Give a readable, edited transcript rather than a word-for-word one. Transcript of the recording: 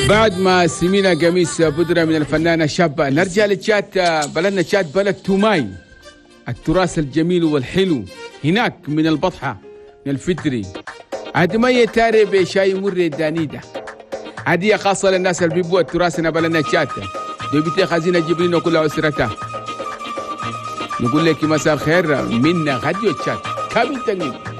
بعد ما سمينا قميص بودرة من الفنانة شابة، نرجع للشات. بلدنا شات بلد توماي، التراث الجميل والحلو هناك من البطحة من الفدري. عاد مية تاري بشاي مر دانيدة، هدية خاصة للناس اللي بيبوا تراثنا بلدنا شات. دوبتي خزينة جبرين وكل أسرتها. نقول لك مساء الخير من غديو شات كابين تنين.